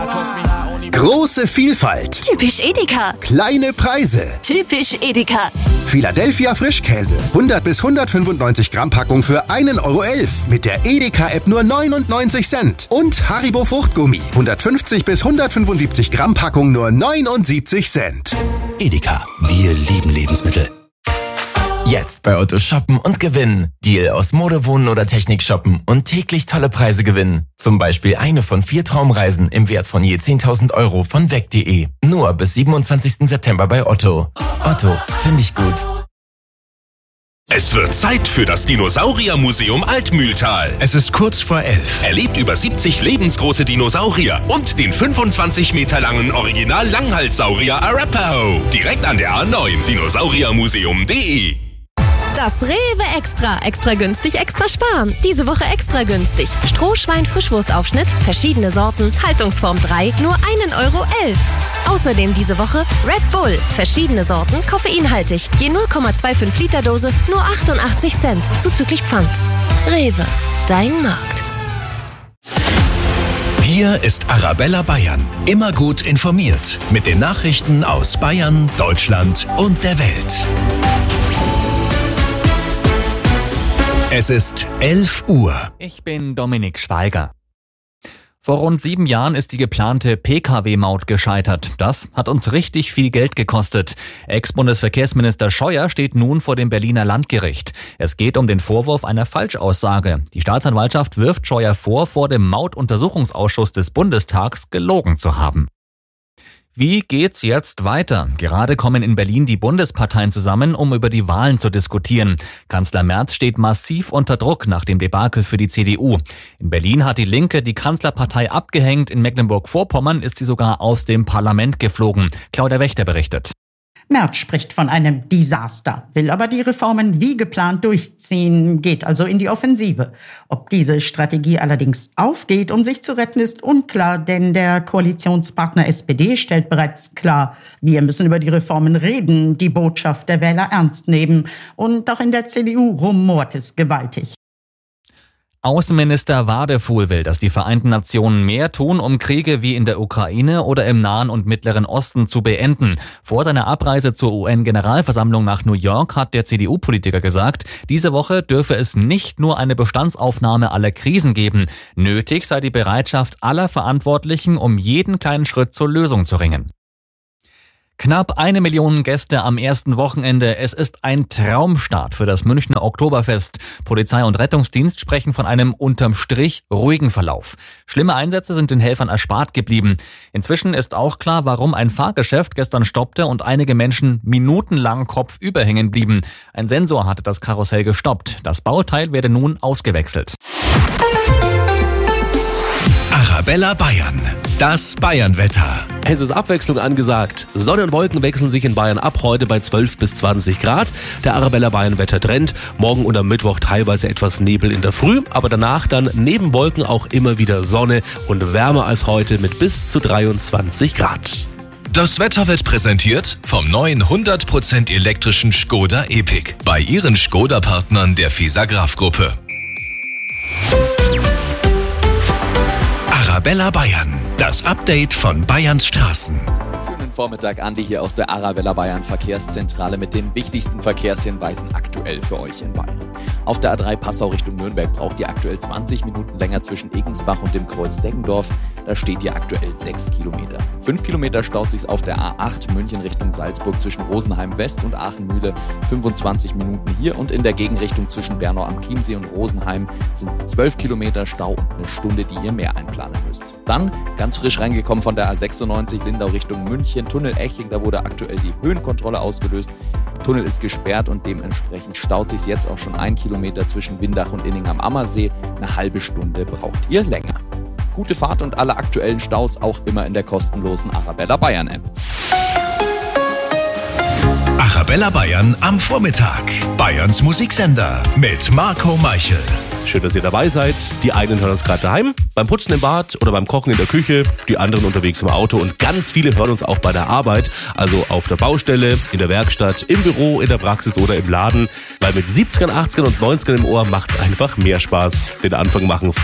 Große Vielfalt. Typisch Edeka. Kleine Preise. Typisch Edeka. Philadelphia Frischkäse. 100 bis 195 Gramm Packung für 1,11 € mit der Edeka-App nur 99 Cent. Und Haribo Fruchtgummi. 150 bis 175 Gramm Packung nur 79 Cent. Edeka, wir lieben Lebensmittel. Jetzt bei Otto shoppen und gewinnen. Deal aus Mode, Wohnen oder Technik shoppen und täglich tolle Preise gewinnen. Zum Beispiel eine von 4 Traumreisen im Wert von je 10.000 € von weg.de. Nur bis 27. September bei Otto. Otto, finde ich gut. Es wird Zeit für das Dinosauriermuseum Altmühltal. Es ist kurz vor 11. Erlebt über 70 lebensgroße Dinosaurier und den 25 Meter langen Original-Langhalssaurier Arapaho. Direkt an der A9, dinosauriermuseum.de. Das Rewe Extra. Extra günstig, extra sparen. Diese Woche extra günstig. Strohschwein-Frischwurstaufschnitt, verschiedene Sorten, Haltungsform 3, nur 1,11 €. Außerdem diese Woche Red Bull, verschiedene Sorten, koffeinhaltig. Je 0,25 Liter Dose, nur 88 Cent, zuzüglich Pfand. Rewe, dein Markt. Hier ist Arabella Bayern. Immer gut informiert. Mit den Nachrichten aus Bayern, Deutschland und der Welt. Es ist 11 Uhr. Ich bin Dominik Schweiger. Vor rund 7 Jahren ist die geplante Pkw-Maut gescheitert. Das hat uns richtig viel Geld gekostet. Ex-Bundesverkehrsminister Scheuer steht nun vor dem Berliner Landgericht. Es geht um den Vorwurf einer Falschaussage. Die Staatsanwaltschaft wirft Scheuer vor dem Mautuntersuchungsausschuss des Bundestags gelogen zu haben. Wie geht's jetzt weiter? Gerade kommen in Berlin die Bundesparteien zusammen, um über die Wahlen zu diskutieren. Kanzler Merz steht massiv unter Druck nach dem Debakel für die CDU. In Berlin hat die Linke die Kanzlerpartei abgehängt. In Mecklenburg-Vorpommern ist sie sogar aus dem Parlament geflogen. Claudia Wächter berichtet. Merz spricht von einem Desaster, will aber die Reformen wie geplant durchziehen, geht also in die Offensive. Ob diese Strategie allerdings aufgeht, um sich zu retten, ist unklar, denn der Koalitionspartner SPD stellt bereits klar, wir müssen über die Reformen reden, die Botschaft der Wähler ernst nehmen. Und auch in der CDU rumort es gewaltig. Außenminister Wadefuhl will, dass die Vereinten Nationen mehr tun, um Kriege wie in der Ukraine oder im Nahen und Mittleren Osten zu beenden. Vor seiner Abreise zur UN-Generalversammlung nach New York hat der CDU-Politiker gesagt, diese Woche dürfe es nicht nur eine Bestandsaufnahme aller Krisen geben. Nötig sei die Bereitschaft aller Verantwortlichen, um jeden kleinen Schritt zur Lösung zu ringen. Knapp 1 Million Gäste am ersten Wochenende. Es ist ein Traumstart für das Münchner Oktoberfest. Polizei und Rettungsdienst sprechen von einem unterm Strich ruhigen Verlauf. Schlimme Einsätze sind den Helfern erspart geblieben. Inzwischen ist auch klar, warum ein Fahrgeschäft gestern stoppte und einige Menschen minutenlang kopfüber hängen blieben. Ein Sensor hatte das Karussell gestoppt. Das Bauteil werde nun ausgewechselt. Arabella Bayern. Das Bayernwetter. Es ist Abwechslung angesagt. Sonne und Wolken wechseln sich in Bayern ab, heute bei 12 bis 20 Grad. Der Arabella Bayern Wettertrend. Morgen und am Mittwoch teilweise etwas Nebel in der Früh, aber danach dann neben Wolken auch immer wieder Sonne und wärmer als heute mit bis zu 23 Grad. Das Wetter wird präsentiert vom neuen 100% elektrischen Škoda Epiq bei Ihren Škoda-Partnern der Fisagraph-Gruppe. Arabella Bayern, das Update von Bayerns Straßen. Schönen Vormittag, Andi hier aus der Arabella Bayern Verkehrszentrale mit den wichtigsten Verkehrshinweisen aktuell für euch in Bayern. Auf der A3 Passau Richtung Nürnberg braucht ihr aktuell 20 Minuten länger zwischen Egensbach und dem Kreuz Deggendorf. Da steht ihr aktuell 6 Kilometer. 5 Kilometer staut sich auf der A8 München Richtung Salzburg zwischen Rosenheim West und Aachenmühle. 25 Minuten hier und in der Gegenrichtung zwischen Bernau am Chiemsee und Rosenheim sind 12 Kilometer Stau und eine Stunde, die ihr mehr einplanen müsst. Dann ganz frisch reingekommen von der A96 Lindau Richtung München, Tunnel Eching, da wurde aktuell die Höhenkontrolle ausgelöst. Tunnel ist gesperrt und dementsprechend staut sich jetzt auch schon 1 Kilometer zwischen Windach und Inning am Ammersee. Eine halbe Stunde braucht ihr länger. Gute Fahrt und alle aktuellen Staus auch immer in der kostenlosen Arabella Bayern App. Arabella Bayern am Vormittag. Bayerns Musiksender mit Marco Meichel. Schön, dass ihr dabei seid. Die einen hören uns gerade daheim, beim Putzen im Bad oder beim Kochen in der Küche, die anderen unterwegs im Auto und ganz viele hören uns auch bei der Arbeit, also auf der Baustelle, in der Werkstatt, im Büro, in der Praxis oder im Laden, weil mit 70ern, 80ern und 90ern im Ohr macht's einfach mehr Spaß. Den Anfang machen